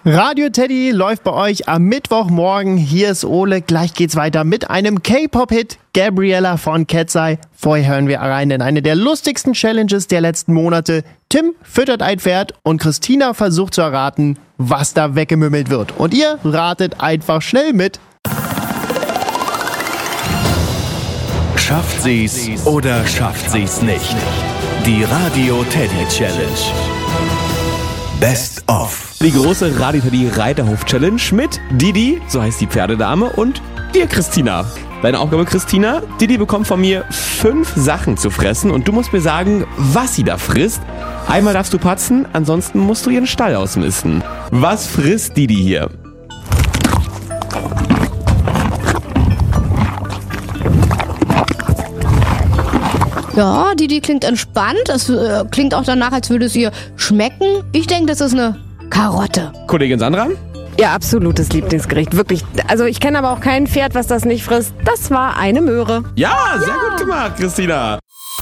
Radio Teddy läuft bei euch am Mittwochmorgen. Hier ist Ole. Gleich geht's weiter mit einem K-Pop-Hit. Gabriella von Katseye. Vorher hören wir rein in eine der lustigsten Challenges der letzten Monate. Tim füttert ein Pferd und Christina versucht zu erraten, was da weggemümmelt wird. Und ihr ratet einfach schnell mit. Schafft sie's oder schafft sie's nicht? Die Radio Teddy Challenge. Best of. Die große Radio Teddy Reiterhof Challenge mit Didi, so heißt die Pferdedame, und dir, Christina. Deine Aufgabe, Christina: Didi bekommt von mir 5 Sachen zu fressen und du musst mir sagen, was sie da frisst. Einmal darfst du patzen, ansonsten musst du ihren Stall ausmisten. Was frisst Didi hier? Ja, Didi klingt entspannt. Es klingt auch danach, als würde es ihr schmecken. Ich denke, das ist eine Karotte. Kollegin Sandra? Ihr absolutes Lieblingsgericht, wirklich. Also ich kenne aber auch kein Pferd, was das nicht frisst. Das war eine Möhre. Ja, sehr gut gemacht, Christina.